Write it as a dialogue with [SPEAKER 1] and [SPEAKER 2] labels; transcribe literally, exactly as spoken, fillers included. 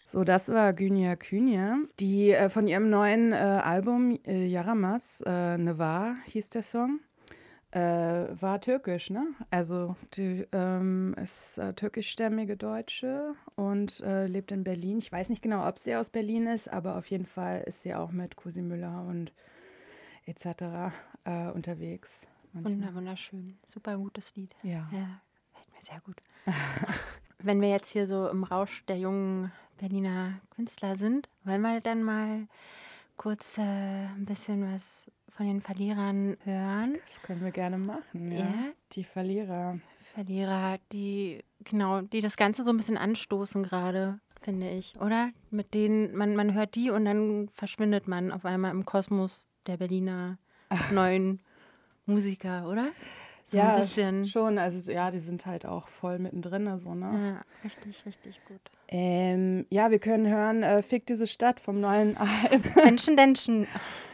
[SPEAKER 1] So, das war Günya Künye, die äh, von ihrem neuen äh, Album äh, Yaramas, äh, Nevar hieß der Song, äh, war türkisch, ne? Also die ähm, ist äh, türkischstämmige Deutsche und äh, lebt in Berlin. Ich weiß nicht genau, ob sie aus Berlin ist, aber auf jeden Fall ist sie auch mit Cosi Müller und et cetera äh, unterwegs.
[SPEAKER 2] Wunder, wunderschön. Super gutes Lied.
[SPEAKER 1] Ja.
[SPEAKER 2] Ja, gefällt mir sehr gut. Wenn wir jetzt hier so im Rausch der jungen Berliner Künstler sind, wollen wir dann mal kurz äh, ein bisschen was von den Verlierern hören?
[SPEAKER 1] Das können wir gerne machen, ja.
[SPEAKER 2] Ja.
[SPEAKER 1] Die Verlierer.
[SPEAKER 2] Verlierer, die, genau, die das Ganze so ein bisschen anstoßen gerade, finde ich, oder? Mit denen, man, man hört die und dann verschwindet man auf einmal im Kosmos der Berliner neuen Musiker, oder? So
[SPEAKER 1] ja,
[SPEAKER 2] ein bisschen.
[SPEAKER 1] schon. Also ja, die sind halt auch voll mittendrin, so, ne?
[SPEAKER 2] Ja, richtig, richtig gut.
[SPEAKER 1] Ähm, ja, wir können hören, äh, Fick diese Stadt vom neuen Album.
[SPEAKER 2] Menschen, Menschen.